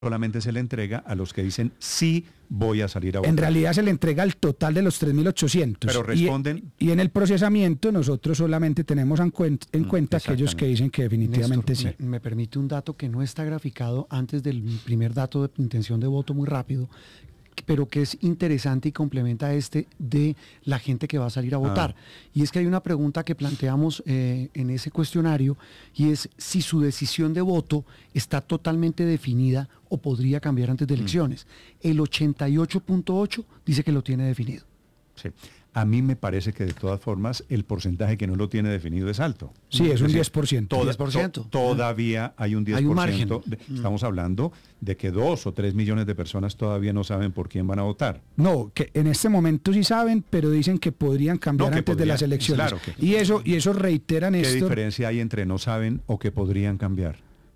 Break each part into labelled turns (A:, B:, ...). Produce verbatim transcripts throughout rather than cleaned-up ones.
A: solamente se le entrega a los que dicen sí voy a salir a votar.
B: En realidad se le entrega el total de los tres mil ochocientos.
A: Pero responden...
B: Y, y en el procesamiento nosotros solamente tenemos en cuenta, en cuenta aquellos que dicen que definitivamente
C: Néstor,
B: sí.
C: Me, me permite un dato que no está graficado antes del primer dato de intención de voto muy rápido, pero que es interesante y complementa a este de la gente que va a salir a votar. Ah. Y es que hay una pregunta que planteamos eh, en ese cuestionario, y es si su decisión de voto está totalmente definida o podría cambiar antes de elecciones. Mm. El ochenta y ocho punto ocho dice que lo tiene definido.
A: Sí. A mí me parece que de todas formas el porcentaje que no lo tiene definido es alto.
B: Sí, es, es un decir, diez por ciento.
A: Toda,
B: diez por ciento.
A: To, todavía hay un diez por ciento. Hay un margen. De, estamos hablando de que dos o tres millones de personas todavía no saben por quién van a votar.
B: No, que en este momento sí saben, pero dicen que podrían cambiar no, que antes podrían, de las elecciones. Claro que, y eso y eso reiteran esto.
A: ¿Qué diferencia hay entre no saben o que podrían cambiar?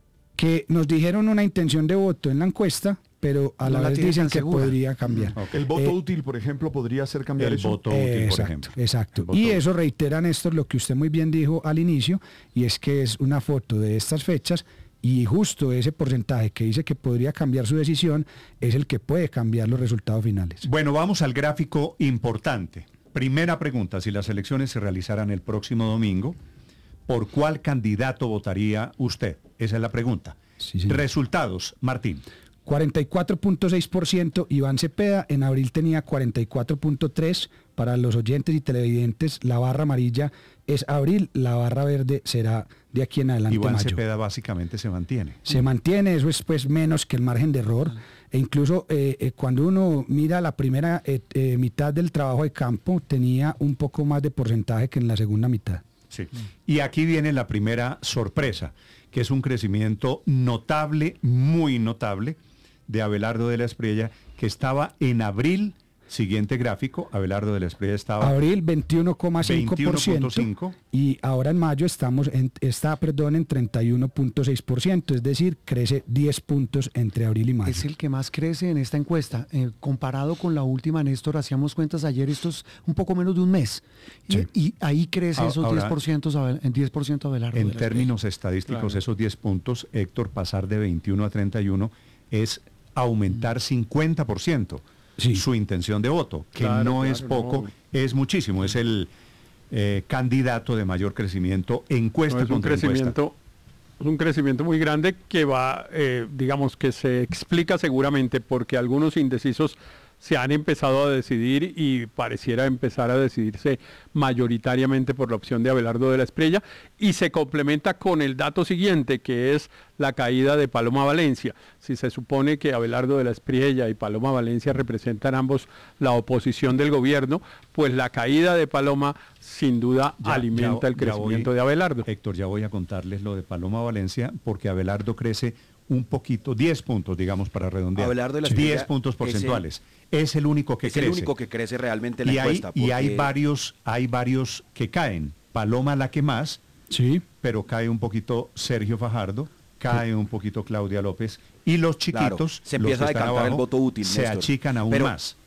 B: Que nos dijeron una intención de voto en la encuesta, pero a no la vez dicen que segura. Podría cambiar.
D: Okay. El voto eh, útil, por ejemplo, podría ser cambiar
A: el
D: eso.
A: voto
B: eh,
A: útil,
B: exacto,
A: por ejemplo.
B: Exacto. Y eso reitera, Néstor, lo que usted muy bien dijo al inicio, y es que es una foto de estas fechas, y justo ese porcentaje que dice que podría cambiar su decisión es el que puede cambiar los resultados finales.
A: Bueno, vamos al gráfico importante. Primera pregunta, si las elecciones se realizaran el próximo domingo, ¿por cuál candidato votaría usted? Esa es la pregunta. Sí, sí. Resultados, Martín.
B: cuarenta y cuatro punto seis por ciento Iván Cepeda, en abril tenía cuarenta y cuatro punto tres por ciento. Para los oyentes y televidentes, la barra amarilla es abril, la barra verde será de aquí en adelante
A: Iván
B: mayo.
A: Cepeda básicamente se mantiene.
B: Se mantiene, eso es pues menos que el margen de error. E incluso eh, eh, cuando uno mira la primera eh, eh, mitad del trabajo de campo, tenía un poco más de porcentaje que en la segunda mitad.
A: Sí. Y aquí viene la primera sorpresa, que es un crecimiento notable, muy notable, de Abelardo de la Espriella, que estaba en abril, siguiente gráfico, Abelardo de la Espriella estaba...
B: Abril veintiuno coma cinco por ciento y ahora en mayo estamos en, está perdón, en treinta y uno punto seis por ciento, es decir, crece diez puntos entre abril y mayo.
C: Es el que más crece en esta encuesta, eh, comparado con la última, Néstor, hacíamos cuentas ayer, esto es un poco menos de un mes, sí. y, y ahí crece esos ahora, diez por ciento, en diez por ciento Abelardo.
A: En términos estadísticos, claro. Esos diez puntos, Héctor, pasar de veintiuno a treinta y uno es aumentar cincuenta por ciento. Sí. Su intención de voto, que claro, no claro, es poco, no. Es muchísimo, es el eh, candidato de mayor crecimiento encuesta
E: no, es
A: contra
E: un crecimiento,
A: encuesta.
E: Es un crecimiento muy grande que va, eh, digamos que se explica seguramente porque algunos indecisos se han empezado a decidir y pareciera empezar a decidirse mayoritariamente por la opción de Abelardo de la Espriella, y se complementa con el dato siguiente, que es la caída de Paloma Valencia. Si se supone que Abelardo de la Espriella y Paloma Valencia representan ambos la oposición del gobierno, pues la caída de Paloma sin duda ya, alimenta ya, el crecimiento voy, de Abelardo.
A: Héctor, ya voy a contarles lo de Paloma Valencia, porque Abelardo crece un poquito, diez puntos, digamos, para redondear.
F: Abelardo de la
A: diez puntos porcentuales. Es el, es el único que
F: es
A: crece.
F: Es el único que crece realmente en la
A: y
F: encuesta.
A: Hay, porque... Y hay varios, hay varios que caen. Paloma la que más,
B: sí,
A: pero cae un poquito Sergio Fajardo, cae sí. un poquito Claudia López, y los chiquitos,
F: claro, se empieza a decantar abajo, el voto útil,
A: se
F: Néstor.
A: achican aún
F: pero,
A: más.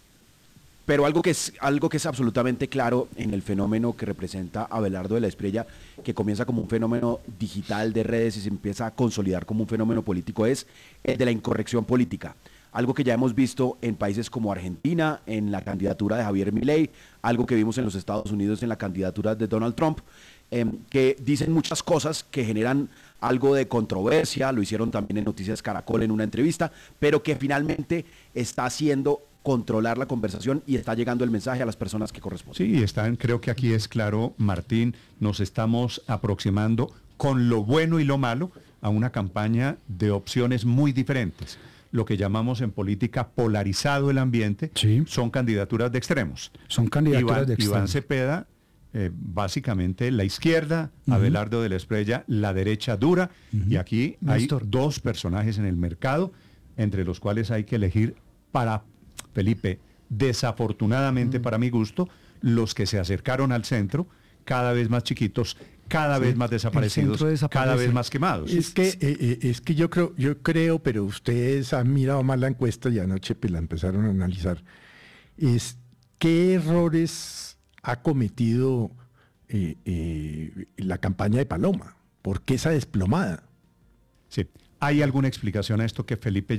F: Pero algo que es algo que es absolutamente claro en el fenómeno que representa Abelardo de la Espriella, que comienza como un fenómeno digital de redes y se empieza a consolidar como un fenómeno político, es el de la incorrección política. Algo que ya hemos visto en países como Argentina, en la candidatura de Javier Milei, algo que vimos en los Estados Unidos en la candidatura de Donald Trump, eh, que dicen muchas cosas que generan algo de controversia, lo hicieron también en Noticias Caracol en una entrevista, pero que finalmente está haciendo controlar la conversación y está llegando el mensaje a las personas que corresponden.
A: Sí, están, creo que aquí es claro, Martín, nos estamos aproximando con lo bueno y lo malo a una campaña de opciones muy diferentes. Lo que llamamos en política polarizado el ambiente, sí. Son candidaturas de extremos.
B: Son candidaturas
A: Iván,
B: de extremos.
A: Iván Cepeda, eh, básicamente la izquierda, uh-huh. Abelardo de la Espriella, la derecha dura, uh-huh. Y aquí Néstor. Hay dos personajes en el mercado, entre los cuales hay que elegir para Felipe, desafortunadamente mm. para mi gusto, los que se acercaron al centro, cada vez más chiquitos, cada sí, vez más desaparecidos, cada vez más quemados.
D: Es que, eh, es que yo creo, yo creo, pero ustedes han mirado mal la encuesta y anoche pues, la empezaron a analizar, es qué errores ha cometido eh, eh, la campaña de Paloma, ¿por qué esa desplomada?
A: Sí, ¿Hay alguna explicación a esto que Felipe